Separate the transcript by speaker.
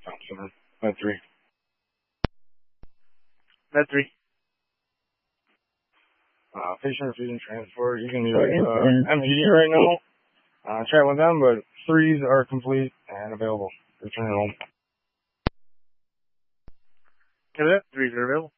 Speaker 1: Thompson, Med 3. Med 3. Patient refusing transport. You can use MPD right now. Chat with them, but 3s are complete and available. Return home. Okay, 3s are available.